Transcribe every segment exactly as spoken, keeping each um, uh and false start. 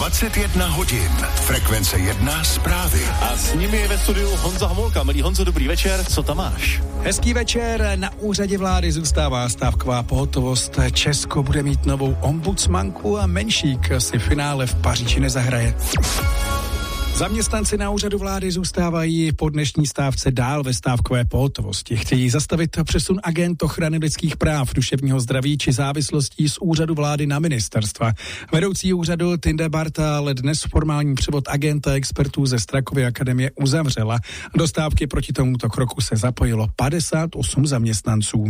dvacet jedna hodin. Frekvence jedna zprávy. A s nimi je ve studiu Honza Homolka. Milý Honzo, dobrý večer, co tam máš? Hezký večer, na úřadě vlády zůstává stávková pohotovost. Česko bude mít novou ombudsmanku a Menšík si finále v Paříži nezahraje. Zaměstnanci na úřadu vlády zůstávají po dnešní stávce dál ve stávkové pohotovosti. Chtějí zastavit přesun agent ochrany lidských práv, duševního zdraví či závislostí z úřadu vlády na ministerstva. Vedoucí úřadu Tinde Barta ale dnes formální převod agenta expertů ze Strakovy akademie uzavřela. Do stávky proti tomuto kroku se zapojilo padesát osm zaměstnanců.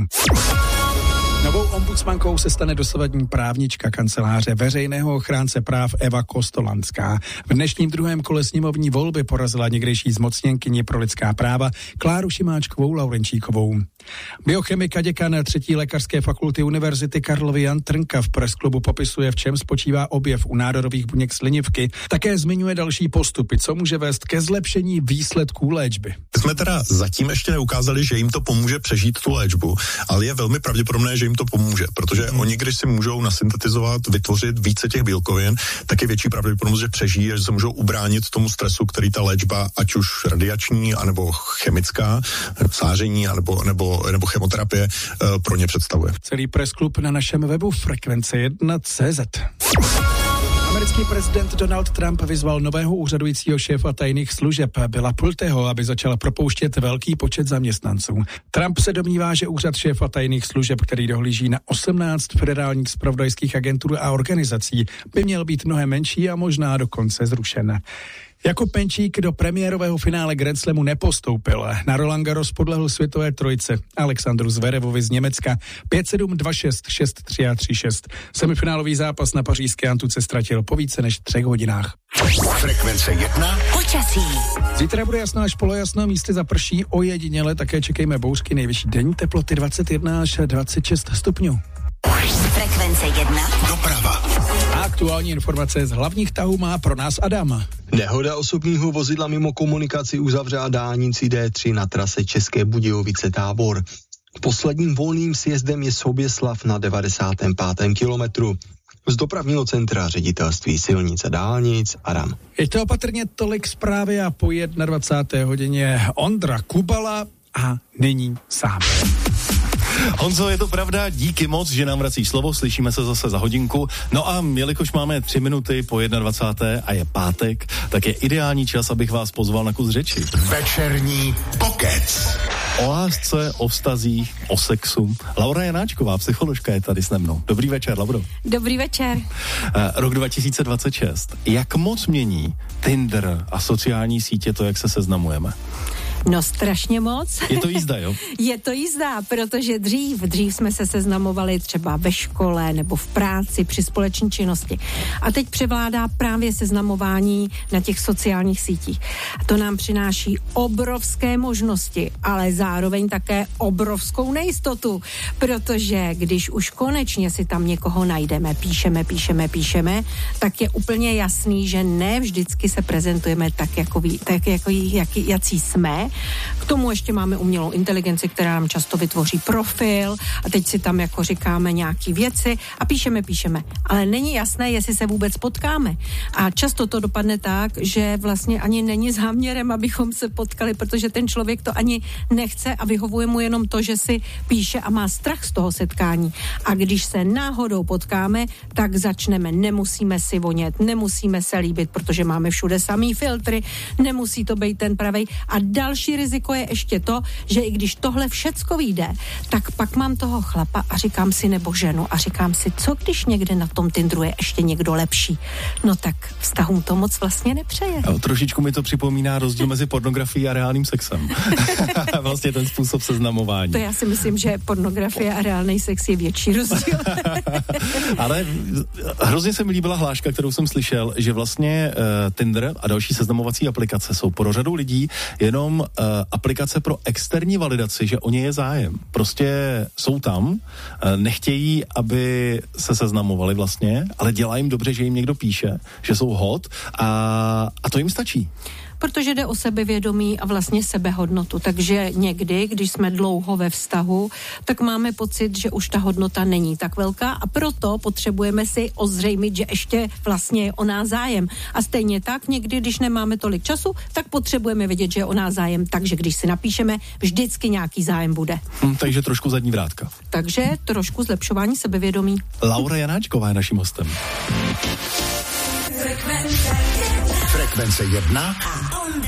Novou ombudsmankou se stane dosavadní právnička kanceláře veřejného ochránce práv Eva Kostolanská. V dnešním druhém kole sněmovní volby porazila někdejší zmocněnkyni pro lidská práva Kláru Šimáčkovou Laurenčíkovou. Biochemika děkan třetí lékařské fakulty Univerzity Karlovy Jan Trnka v Pressklubu popisuje, v čem spočívá objev u nádorových buněk slinivky. Také zmiňuje další postupy, co může vést ke zlepšení výsledků léčby. Jsme teda zatím ještě neukázali, že jim to pomůže přežít tu léčbu, ale je velmi pravděpodobné, že jim to pomůže, protože hmm. oni, když si můžou nasyntetizovat, vytvořit více těch bílkovin, tak je větší pravděpodobnost, že přežijí, že se můžou ubránit tomu stresu, který ta léčba, ať už radiační, anebo chemická, sáření, anebo, nebo, nebo chemoterapie, pro ně představuje. Celý pressklub na našem webu frekvence jedna tečka cé zet. Americký prezident Donald Trump vyzval nového úřadujícího šéfa tajných služeb Billa Pulteho, aby začal propouštět velký počet zaměstnanců. Trump se domnívá, že úřad šéfa tajných služeb, který dohlíží na osmnáct federálních zpravodajských agentur a organizací, by měl být mnohem menší a možná dokonce zrušen. Jakub Menšík do premiérového finále Grand Slamu nepostoupil. Na Roland Garros podlehl světové trojce Alexandru Zverevovi z Německa pět sedm, dva šest, šest tři a tři šest. Semifinálový zápas na pařížské Antuce ztratil po více než třech hodinách. Frekvence jedna. Počasí. Zítra bude jasno až polojasno, místy zaprší ojediněle, také čekejme bouřky, nejvyšší denní teploty dvacet jedna až dvacet šest stupňů. Frekvence jedna. Doprava. A aktuální informace z hlavních tahů má pro nás Adam. Nehoda osobního vozidla mimo komunikaci uzavřela dálnici D tři na trase České Budějovice Tábor. Posledním volným sjezdem je Soběslav na devadesátém pátém kilometru. Z dopravního centra ředitelství silnic a dálnic Adam. Je to opatrně tolik zprávy a po dvacáté jedné hodině Ondra Kubala a není sám. Honzo, je to pravda, díky moc, že nám vracíš slovo, slyšíme se zase za hodinku. No a jelikož máme tři minuty po dvacáté jedné a je pátek, tak je ideální čas, abych vás pozval na kus řeči. Večerní pokec. O lásce, o vztazích, o sexu. Laura Janáčková, psycholožka, je tady se mnou. Dobrý večer, Lauro. Dobrý večer. Uh, rok dva tisíce dvacet šest. Jak moc mění Tinder a sociální sítě to, jak se seznamujeme? No strašně moc. Je to jízda, jo? Je to jízda, protože dřív, dřív jsme se seznamovali třeba ve škole nebo v práci při společní činnosti. A teď převládá právě seznamování na těch sociálních sítích. A to nám přináší obrovské možnosti, ale zároveň také obrovskou nejistotu, protože když už konečně si tam někoho najdeme, píšeme, píšeme, píšeme, tak je úplně jasný, že ne vždycky se prezentujeme tak, jako, tak jako jak, jací jsme. K tomu ještě máme umělou inteligenci, která nám často vytvoří profil a teď si tam jako říkáme nějaký věci a píšeme, píšeme. Ale není jasné, jestli se vůbec potkáme. A často to dopadne tak, že vlastně ani není záměrem, abychom se potkali, protože ten člověk to ani nechce a vyhovuje mu jenom to, že si píše a má strach z toho setkání. A když se náhodou potkáme, tak začneme, nemusíme si vonět, nemusíme se líbit, protože máme všude samý filtry, nemusí to být ten pravej. A další riziko je ještě to, že i když tohle všecko vyjde, tak pak mám toho chlapa a říkám si, nebo ženu a říkám si, co když někde na tom Tinderu je ještě někdo lepší. No tak vztahům to moc vlastně nepřeje. No, trošičku mi to připomíná rozdíl mezi pornografií a reálným sexem. Vlastně ten způsob seznamování. To já si myslím, že pornografie a reálný sex je větší rozdíl. Ale hrozně se mi líbila hláška, kterou jsem slyšel, že vlastně uh, Tinder a další seznamovací aplikace jsou pro řadu lidí jenom uh, aplikace pro externí validaci, že o ně je zájem. Prostě jsou tam, uh, nechtějí, aby se seznamovali vlastně, ale dělá jim dobře, že jim někdo píše, že jsou hot a, a to jim stačí. protože jde o sebevědomí a vlastně sebehodnotu. Takže někdy, když jsme dlouho ve vztahu, tak máme pocit, že už ta hodnota není tak velká a proto potřebujeme si ozřejmit, že ještě vlastně je o nás zájem. A stejně tak někdy, když nemáme tolik času, tak potřebujeme vědět, že je o nás zájem. Takže když si napíšeme, vždycky nějaký zájem bude. Hm, takže trošku zadní vrátka. Takže trošku zlepšování sebevědomí. Laura Janáčková je naším hostem. Frekvence jedna.